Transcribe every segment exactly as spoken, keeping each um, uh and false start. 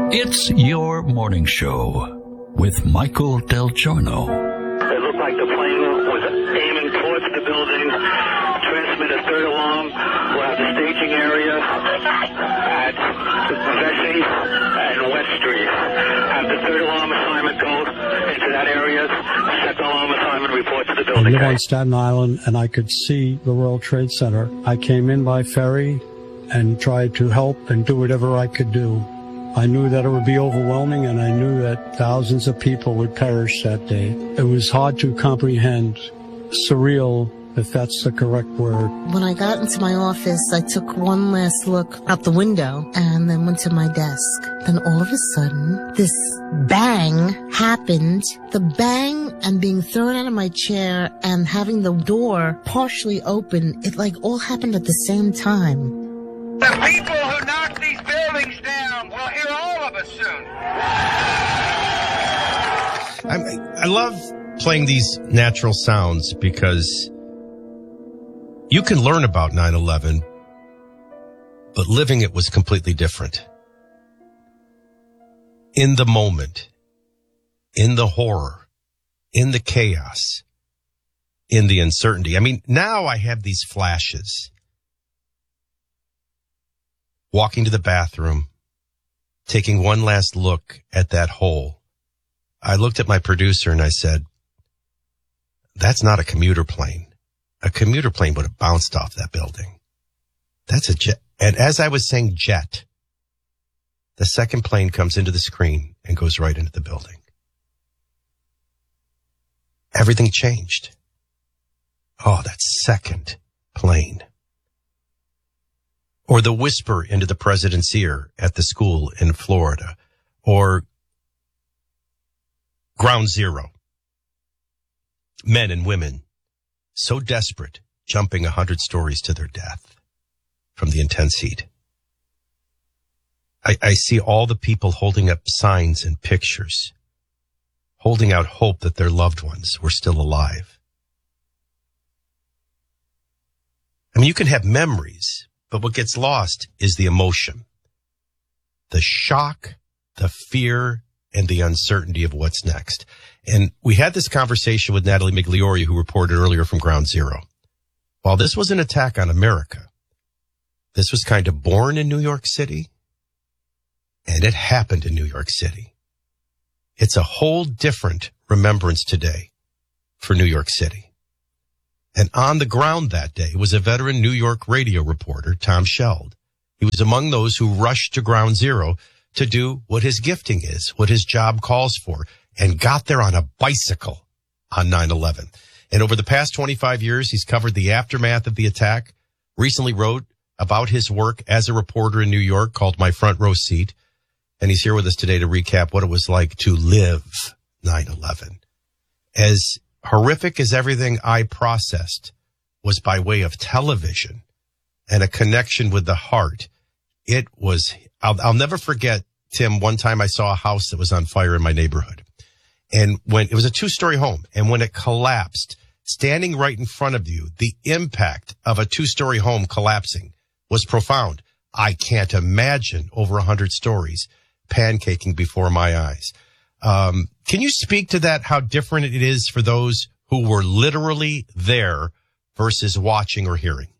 It's your morning show with Michael Del Giorno. It looked like the plane was aiming towards the building. Transmit a third alarm. We'll have the staging area at Vesey and West Street. Have the third alarm assignment go into that area. Second alarm assignment report to the building. I live on Staten Island, and I could see the World Trade Center. I came in by ferry and tried to help and do whatever I could do. I knew that it would be overwhelming, and I knew that thousands of people would perish that day. It was hard to comprehend, surreal, if that's the correct word. When I got into my office, I took one last look out the window and then went to my desk. Then all of a sudden, this bang happened. The bang and being thrown out of my chair and having the door partially open, it like all happened at the same time. The people who knock these buildings down will hear all of us soon. I, I love playing these natural sounds because you can learn about nine eleven, but living it was completely different. In the moment, in the horror, in the chaos, in the uncertainty. I mean, now I have these flashes. Walking to the bathroom, taking one last look at that hole. I looked at my producer and I said, that's not a commuter plane. A commuter plane would have bounced off that building. That's a jet. And as I was saying jet, the second plane comes into the screen and goes right into the building. Everything changed. Oh, that second plane. Or the whisper into the president's ear at the school in Florida. Or Ground Zero. Men and women so desperate, jumping a hundred stories to their death from the intense heat. I, I see all the people holding up signs and pictures, holding out hope that their loved ones were still alive. I mean, you can have memories, but what gets lost is the emotion, the shock, the fear, and the uncertainty of what's next. And we had this conversation with Natalie Migliore, who reported earlier from Ground Zero. While this was an attack on America, this was kind of born in New York City, and it happened in New York City. It's a whole different remembrance today for New York City. And on the ground that day was a veteran New York radio reporter, Tom Sheld. He was among those who rushed to Ground Zero to do what his gifting is, what his job calls for, and got there on a bicycle on nine eleven. And over the past twenty-five years, he's covered the aftermath of the attack, recently wrote about his work as a reporter in New York called My Front Row Seat. And he's here with us today to recap what it was like to live nine eleven. As horrific as everything I processed was by way of television and a connection with the heart, it was, I'll, I'll never forget, Tim, one time I saw a house that was on fire in my neighborhood. And when it was a two-story home, and when it collapsed, standing right in front of you, the impact of a two-story home collapsing was profound. I can't imagine over a hundred stories pancaking before my eyes. Um, can you speak to that, how different it is for those who were literally there versus watching or hearing?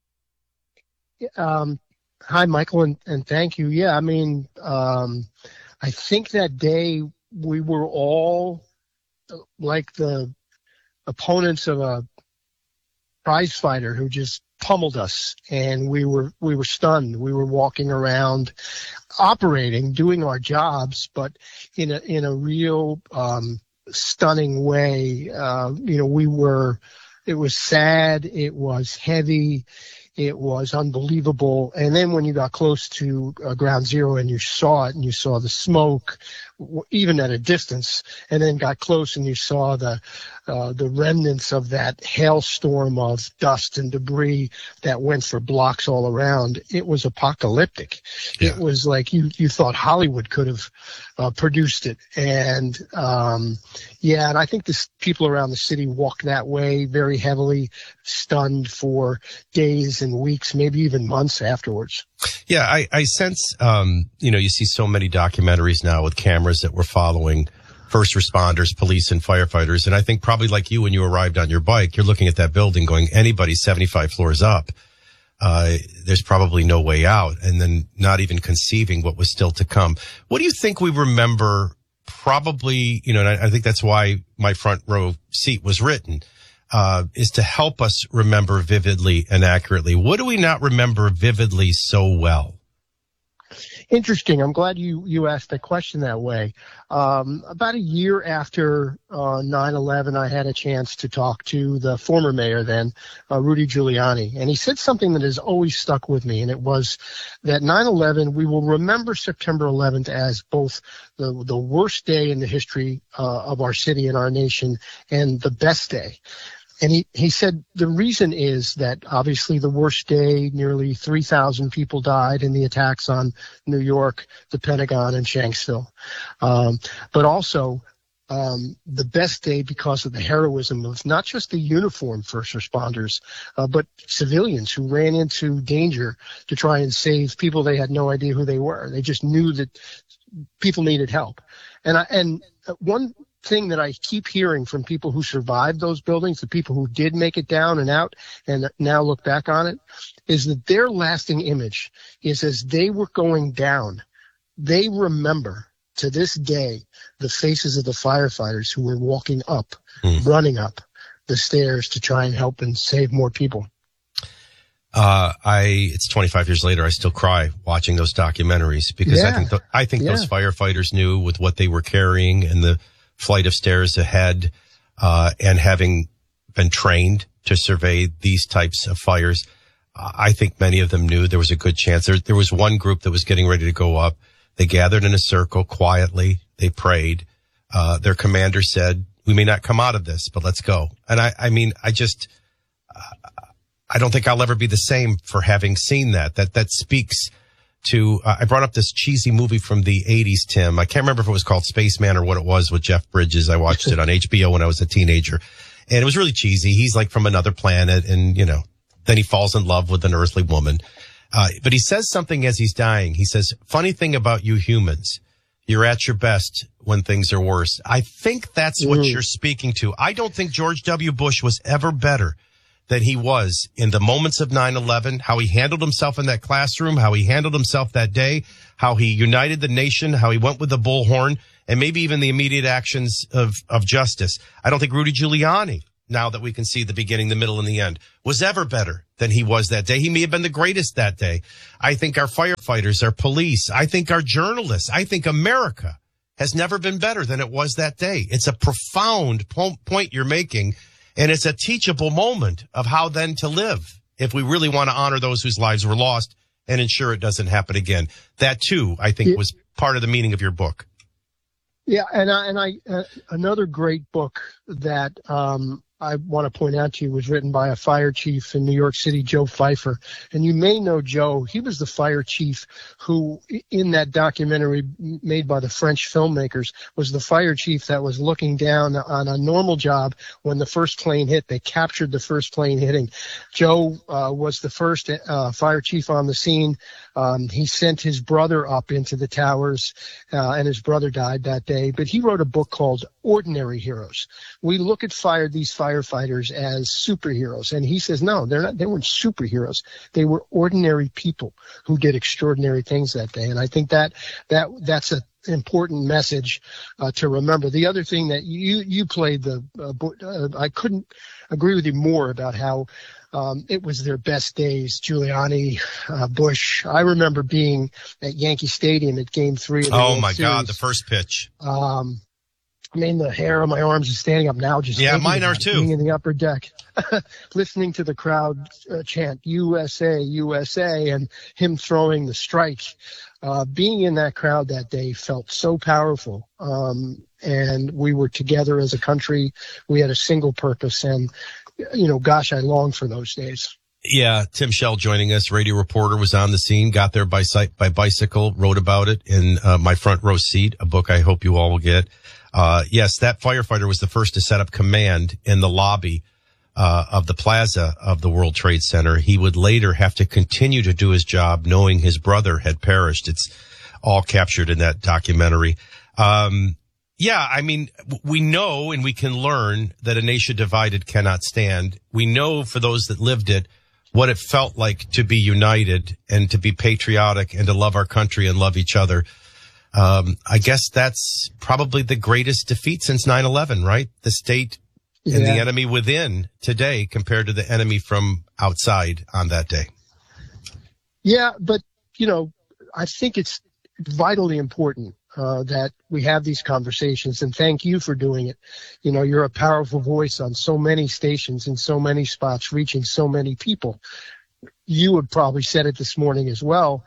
Um, hi, Michael, and, and thank you. Yeah, I mean, um, I think that day we were all like the opponents of a prize fighter who just pummeled us, and we were we were stunned. We were walking around, operating, doing our jobs, but in a in a real um, stunning way. Uh, you know, we were. It was sad. It was heavy. It was unbelievable. And then when you got close to uh, Ground Zero and you saw it and you saw the smoke, w- even at a distance, and then got close and you saw the uh, the remnants of that hailstorm of dust and debris that went for blocks all around, it was apocalyptic. Yeah. It was like you, you thought Hollywood could have uh, produced it. And, um, yeah, and I think the people around the city walked that way very heavily, stunned for days and weeks, maybe even months afterwards. Yeah, I, I sense, um, you know, you see so many documentaries now with cameras that were following first responders, police, and firefighters. And I think probably like you, when you arrived on your bike, you're looking at that building going, anybody seventy-five floors up, uh, there's probably no way out. And then not even conceiving what was still to come. What do you think we remember? Probably, you know, and I, I think that's why my front row seat was written, uh, is to help us remember vividly and accurately. What do we not remember vividly so well? Interesting. I'm glad you, you asked that question that way. Um, about a year after uh, nine eleven, I had a chance to talk to the former mayor then, uh, Rudy Giuliani, and he said something that has always stuck with me, and it was that nine eleven, we will remember September eleventh as both the, the worst day in the history uh, of our city and our nation and the best day. And he, he said the reason is that obviously the worst day, nearly three thousand people died in the attacks on New York, the Pentagon, and Shanksville. Um, but also um, the best day because of the heroism of not just the uniformed first responders, uh, but civilians who ran into danger to try and save people they had no idea who they were. They just knew that people needed help. And I, and one thing that I keep hearing from people who survived those buildings, the people who did make it down and out and now look back on it, is that their lasting image is as they were going down, they remember to this day the faces of the firefighters who were walking up, mm. running up the stairs to try and help and save more people. Uh, I, it's twenty-five years later, I still cry watching those documentaries because yeah. I think, the, I think yeah. those firefighters knew with what they were carrying and the flight of stairs ahead, uh, and having been trained to survey these types of fires, uh, I think many of them knew there was a good chance. There, there was one group that was getting ready to go up. They gathered in a circle quietly. They prayed. Uh, their commander said, we may not come out of this, but let's go. And I, I mean, I just, uh, I don't think I'll ever be the same for having seen that. That, that speaks to, uh, I brought up this cheesy movie from the eighties, Tim. I can't remember if it was called Spaceman or what it was with Jeff Bridges. I watched it on H B O when I was a teenager. And it was really cheesy. He's like from another planet and, you know, then he falls in love with an earthly woman. Uh, but he says something as he's dying. He says, funny thing about you humans, you're at your best when things are worse. I think that's mm. what you're speaking to. I don't think George W. Bush was ever better than he was in the moments of nine eleven, how he handled himself in that classroom, how he handled himself that day, how he united the nation, how he went with the bullhorn, and maybe even the immediate actions of, of justice. I don't think Rudy Giuliani, now that we can see the beginning, the middle, and the end, was ever better than he was that day. He may have been the greatest that day. I think our firefighters, our police, I think our journalists, I think America has never been better than it was that day. It's a profound po- point you're making. And it's a teachable moment of how then to live if we really want to honor those whose lives were lost and ensure it doesn't happen again. That, too, I think, yeah. was part of the meaning of your book. Yeah, and I, and I uh, another great book that um, I want to point out to you was written by a fire chief in New York City, Joe Pfeiffer. And you may know Joe. He was the fire chief who, in that documentary made by the French filmmakers, was the fire chief that was looking down on a normal job when the first plane hit. They captured the first plane hitting. Joe uh, was the first uh, fire chief on the scene. Um, he sent his brother up into the towers, uh, and his brother died that day. But he wrote a book called Ordinary Heroes. We look at fire these firefighters as superheroes, and he says no, they're not. They weren't superheroes. They were ordinary people who did extraordinary things that day. And I think that that that's a important message uh, to remember. The other thing that you you played the uh, uh, I couldn't agree with you more about how um, it was their best days. Giuliani, uh, Bush. I remember being at Yankee Stadium at Game Three of the Oh World my Series. God, the first pitch. Um, I mean, the hair on my arms is standing up now. Just yeah, mine are too. Being in the upper deck, listening to the crowd uh, chant U S A, U S A, and him throwing the strike. Uh, being in that crowd that day felt so powerful. Um, and we were together as a country. We had a single purpose. And, you know, gosh, I long for those days. Yeah, Tim Schell joining us, radio reporter, was on the scene, got there by site, by bicycle, wrote about it in uh, My Front Row Seat, a book I hope you all will get. Uh, yes, that firefighter was the first to set up command in the lobby uh, of the plaza of the World Trade Center. He would later have to continue to do his job knowing his brother had perished. It's all captured in that documentary. Um, yeah, I mean, we know and we can learn that a nation divided cannot stand. We know for those that lived it what it felt like to be united and to be patriotic and to love our country and love each other. Um, I guess that's probably the greatest defeat since nine eleven, right? The state and Yeah. the enemy within today compared to the enemy from outside on that day. Yeah, but, you know, I think it's vitally important uh, that we have these conversations, and thank you for doing it. You know, you're a powerful voice on so many stations in so many spots, reaching so many people. You had probably said it this morning as well.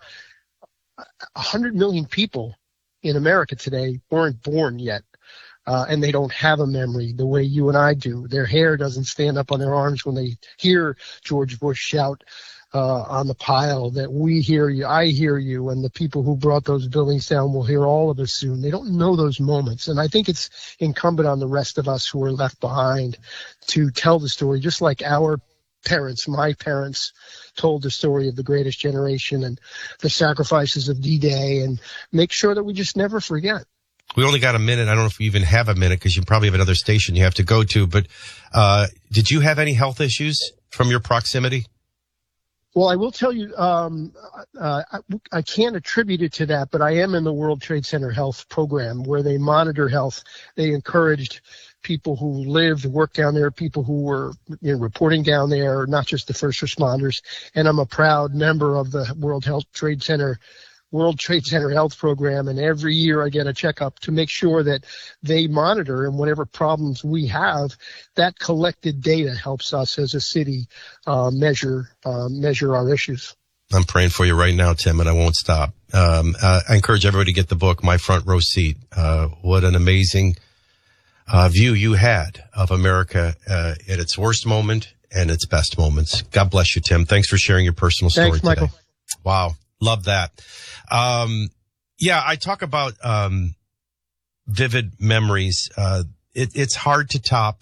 A hundred million people in America today weren't born yet. Uh, and they don't have a memory the way you and I do. Their hair doesn't stand up on their arms when they hear George Bush shout uh, on the pile that we hear you, I hear you, and the people who brought those buildings down will hear all of us soon. They don't know those moments. And I think it's incumbent on the rest of us who are left behind to tell the story, just like our parents, my parents, told the story of the greatest generation and the sacrifices of D-Day, and make sure that we just never forget. We only got a minute. I don't know if we even have a minute because you probably have another station you have to go to. But uh, did you have any health issues from your proximity? Well, I will tell you, um, uh, I, I can't attribute it to that, but I am in the World Trade Center Health Program where they monitor health. They encouraged people who lived, worked down there, people who were you know, reporting down there, not just the first responders. And I'm a proud member of the World Health Trade Center World Trade Center Health Program, and every year I get a checkup to make sure that they monitor, and whatever problems we have, that collected data helps us as a city uh, measure uh, measure our issues. I'm praying for you right now, Tim, and I won't stop. Um, uh, I encourage everybody to get the book, My Front Row Seat. Uh, what an amazing uh, view you had of America uh, at its worst moment and its best moments. God bless you, Tim. Thanks for sharing your personal story Thanks, Michael. today. Wow. Love that. Um, yeah, I talk about, um, vivid memories. Uh, it, it's hard to top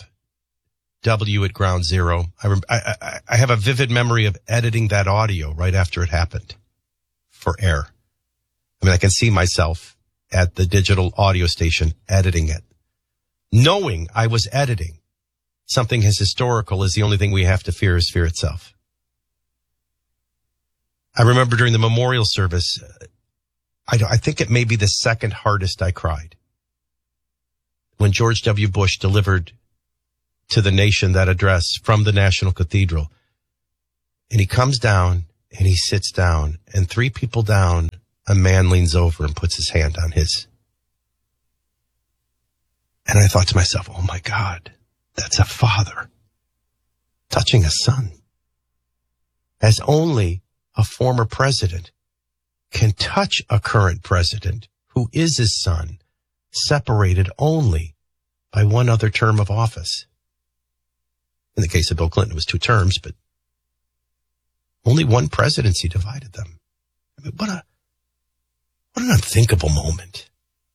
W at Ground Zero. I, rem- I, I, I have a vivid memory of editing that audio right after it happened for air. I mean, I can see myself at the digital audio station editing it, knowing I was editing something as historical as the only thing we have to fear is fear itself. I remember during the memorial service, I, I think it may be the second hardest I cried when George W. Bush delivered to the nation that address from the National Cathedral. And he comes down and he sits down, and three people down, a man leans over and puts his hand on his. And I thought to myself, oh my God, that's a father touching a son. As only a former president can touch a current president who is his son, separated only by one other term of office. In the case of Bill Clinton, it was two terms, but only one presidency divided them. I mean, what a, what an unthinkable moment.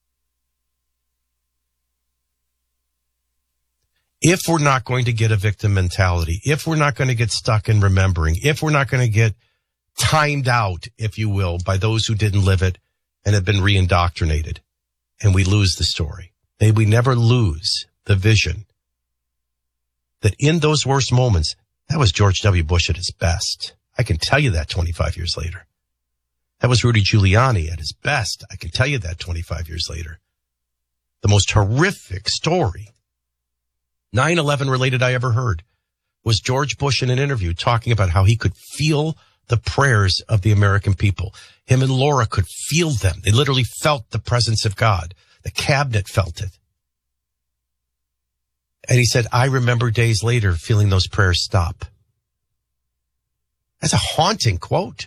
If we're not going to get a victim mentality, if we're not going to get stuck in remembering, if we're not going to get timed out, if you will, by those who didn't live it and have been re-indoctrinated, and we lose the story, may we never lose the vision that in those worst moments, that was George W. Bush at his best. I can tell you that twenty-five years later. That was Rudy Giuliani at his best. I can tell you that twenty-five years later. The most horrific story, nine eleven related I ever heard, was George Bush in an interview talking about how he could feel the prayers of the American people. Him and Laura could feel them. They literally felt the presence of God. The cabinet felt it. And he said, I remember days later feeling those prayers stop. That's a haunting quote.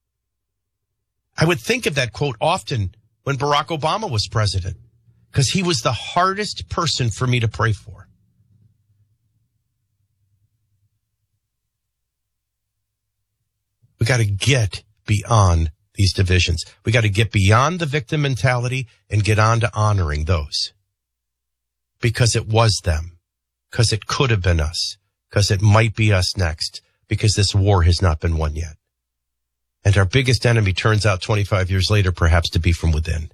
I would think of that quote often when Barack Obama was president, because he was the hardest person for me to pray for. We got to get beyond these divisions. We got to get beyond the victim mentality and get on to honoring those. Because it was them. Because it could have been us. because it might be us next, because this war has not been won yet. And our biggest enemy turns out twenty-five years later perhaps to be from within.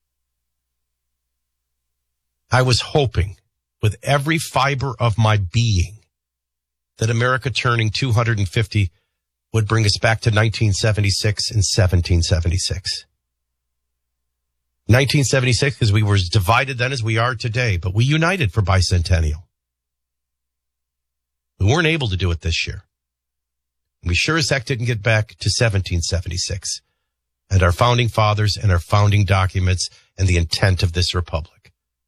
I was hoping with every fiber of my being that America turning two hundred fifty would bring us back to nineteen seventy-six and seventeen seventy-six. nineteen seventy-six, because we were as divided then as we are today, but we united for bicentennial. We weren't able to do it this year. We sure as heck didn't get back to seventeen seventy-six and our founding fathers and our founding documents and the intent of this republic.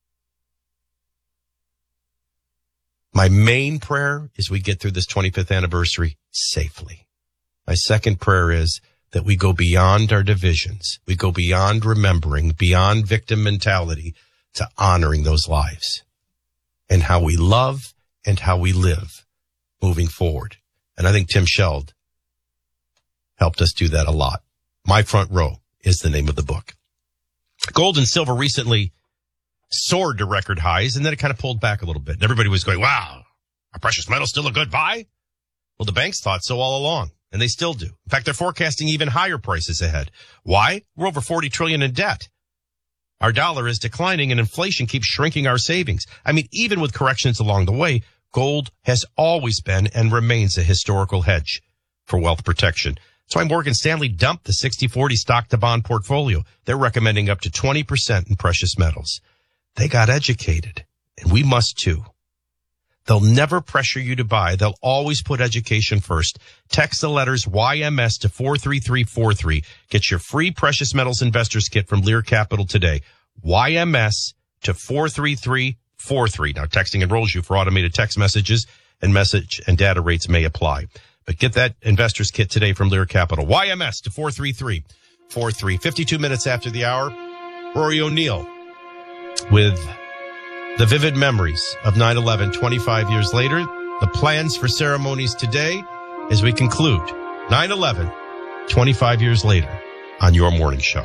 My main prayer is we get through this twenty-fifth anniversary safely. My second prayer is that we go beyond our divisions. We go beyond remembering, beyond victim mentality, to honoring those lives and how we love and how we live moving forward. And I think Tim Sheld helped us do that a lot. My Front Row is the name of the book. Gold and silver recently soared to record highs, and then it kind of pulled back a little bit. And everybody was going, wow, are precious metals still a good buy? Well, the banks thought so all along, and they still do. In fact, they're forecasting even higher prices ahead. Why? We're over forty trillion dollars in debt. Our dollar is declining, and inflation keeps shrinking our savings. I mean, even with corrections along the way, gold has always been and remains a historical hedge for wealth protection. That's why Morgan Stanley dumped the sixty forty stock-to-bond portfolio. They're recommending up to twenty percent in precious metals. They got educated, and we must too. They'll never pressure you to buy. They'll always put education first. Text the letters Y M S to four three three four three. Get your free Precious Metals Investors Kit from Lear Capital today. Y M S to four three three four three. Now, texting enrolls you for automated text messages, and message and data rates may apply. But get that Investors Kit today from Lear Capital. Y M S to four three three four three. fifty-two minutes after the hour, Rory O'Neill with the vivid memories of nine eleven twenty-five years later, the plans for ceremonies today as we conclude nine eleven twenty-five years later on your morning show.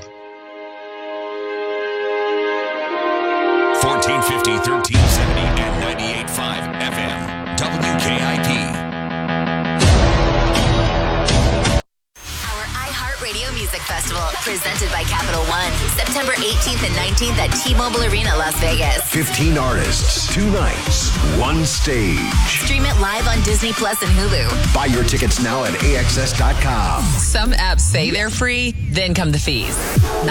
fourteen fifty, thirteen seventy, and ninety-eight point five F M. W K I P. Radio Music Festival, presented by Capital One, September eighteenth and nineteenth at T-Mobile Arena, Las Vegas. fifteen artists, two nights, one stage. Stream it live on Disney Plus and Hulu. Buy your tickets now at A X S dot com. Some apps say they're free, then come the fees.